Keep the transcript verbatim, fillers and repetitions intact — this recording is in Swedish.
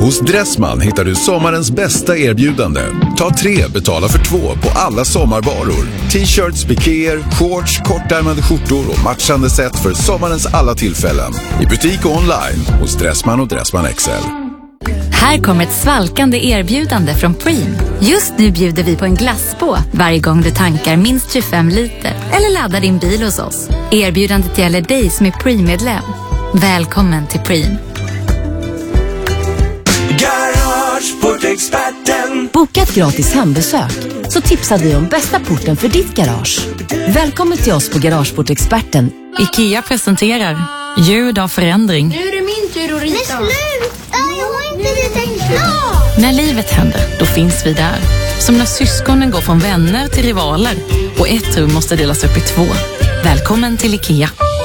Hos Dressman hittar du sommarens bästa erbjudande. Ta tre, betala för två på alla sommarvaror. T-shirts, pikéer, shorts, kortärmade skjortor och matchande set för sommarens alla tillfällen. I butik och online hos Dressman och Dressman X L. Här kommer ett svalkande erbjudande från Preem. Just nu bjuder vi på en glasspå varje gång du tankar minst tjugofem liter eller laddar din bil hos oss. Erbjudandet gäller dig som är Preem-medlem. Välkommen till Preem. Garageportexperten. Boka ett gratis hembesök så tipsar vi om bästa porten för ditt garage. Välkommen till oss på Garageportexperten. IKEA presenterar ljud av förändring. Nu är det min tur att rita. Men sluta, jag har inte ritat klart. När livet händer, då finns vi där. Som när syskonen går från vänner till rivaler och ett rum måste delas upp i två. Välkommen till IKEA.